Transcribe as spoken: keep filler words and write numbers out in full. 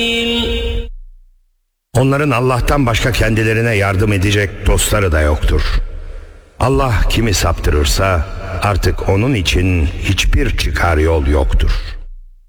Onların Allah'tan başka kendilerine yardım edecek dostları da yoktur. Allah kimi saptırırsa artık onun için hiçbir çıkar yol yoktur.